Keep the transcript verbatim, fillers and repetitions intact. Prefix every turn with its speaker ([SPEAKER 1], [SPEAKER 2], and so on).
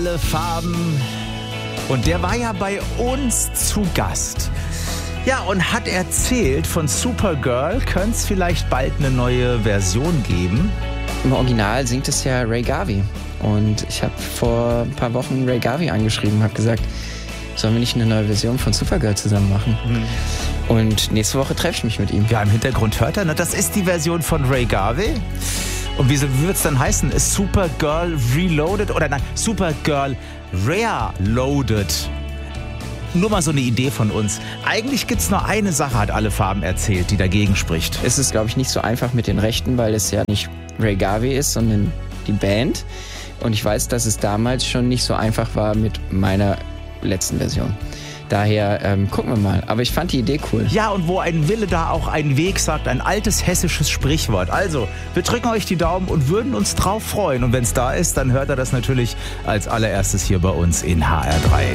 [SPEAKER 1] Alle Farben. Und der war ja bei uns zu Gast. Ja, und hat erzählt, von Supergirl könnte es vielleicht bald eine neue Version geben.
[SPEAKER 2] Im Original singt es ja Ray Garvey. Und ich habe vor ein paar Wochen Ray Garvey angeschrieben und habe gesagt, sollen wir nicht eine neue Version von Supergirl zusammen machen? Mhm. Und nächste Woche treffe ich mich mit ihm.
[SPEAKER 1] Ja, im Hintergrund hört er, ne? Das ist die Version von Ray Garvey. Und wie wird es dann heißen? Ist Supergirl Reloaded oder nein, Supergirl Rare Loaded? Nur mal so eine Idee von uns. Eigentlich gibt es nur eine Sache, hat Alle Farben erzählt, die dagegen spricht.
[SPEAKER 2] Es ist, glaube ich, nicht so einfach mit den Rechten, weil es ja nicht Ray Garvey ist, sondern die Band. Und ich weiß, dass es damals schon nicht so einfach war mit meiner letzten Version. Daher ähm, gucken wir mal. Aber ich fand die Idee cool.
[SPEAKER 1] Ja, und wo ein Wille, da auch ein Weg, sagt ein altes hessisches Sprichwort. Also, wir drücken euch die Daumen und würden uns drauf freuen. Und wenn es da ist, dann hört er das natürlich als allererstes hier bei uns in H R drei.